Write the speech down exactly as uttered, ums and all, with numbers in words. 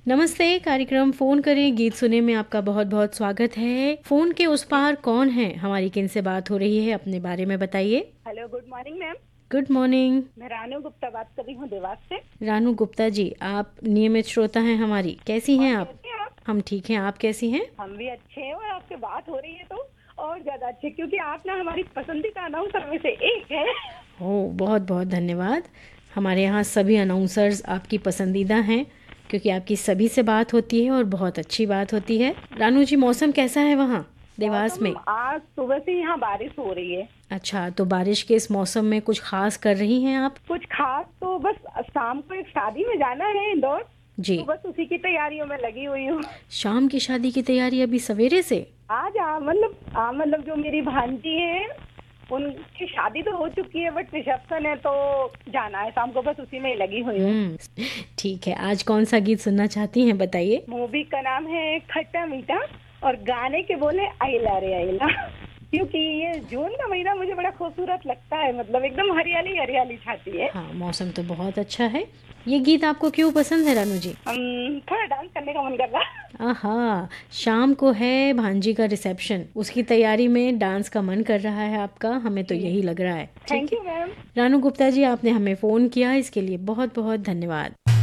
नमस्ते, कार्यक्रम फोन करें गीत सुने में आपका बहुत बहुत स्वागत है। फोन के उस पार कौन है, हमारी किन से बात हो रही है, अपने बारे में बताइए। Hello, good morning ma'am. Good morning. मैं रानू गुप्ता बात कर रही हूँ देवास से। रानू गुप्ता जी, आप नियमित श्रोता हैं हमारी। कैसी हैं और आप? कैसे हैं आप? हम ठीक हैं, आप कैसी हैं? हम भी अच्छे हैं, और आपसे बात हो रही है तो और ज्यादा अच्छे, क्योंकि आप ना हमारी पसंदीदा अनाउंसर में से एक है। ओह, बहुत बहुत धन्यवाद। हमारे यहाँ सभी अनाउंसर्स आपकी पसंदीदा हैं, क्योंकि आपकी सभी से बात होती है और बहुत अच्छी बात होती है। रानू जी, मौसम कैसा है वहाँ देवास में? मौसम आज सुबह से यहाँ बारिश हो रही है। अच्छा, तो बारिश के इस मौसम में कुछ खास कर रही हैं आप? कुछ खास तो बस शाम को एक शादी में जाना है इंदौर, जी। तो बस उसी की तैयारियों में लगी हुई हूँ। शाम की शादी की तैयारी अभी सवेरे से? आज आ, मतलब आ, मतलब जो मेरी भांजी है उनकी शादी तो हो चुकी है, बट रिसेप्शन है तो जाना है शाम को, बस उसी में ही लगी हुई हूँ। हम्म, ठीक है। आज कौन सा गीत सुनना चाहती हैं, बताइए। मूवी का नाम है खट्टा मीठा, और गाने के बोले आइला रे आइला। क्योंकि ये जून का महीना मुझे बड़ा खूबसूरत लगता है, मतलब एकदम हरियाली हरियाली छाती है। हाँ, मौसम तो बहुत अच्छा है। ये गीत आपको क्यों पसंद है रानू जी? हम थोड़ा डांस करने का मन कर रहा। आहा, शाम को है भांजी का रिसेप्शन, उसकी तैयारी में डांस का मन कर रहा है आपका, हमें तो यही लग रहा है। ठीक थैंक है यू मैम। रानू गुप्ता जी, आपने हमें फोन किया, इसके लिए बहुत बहुत धन्यवाद।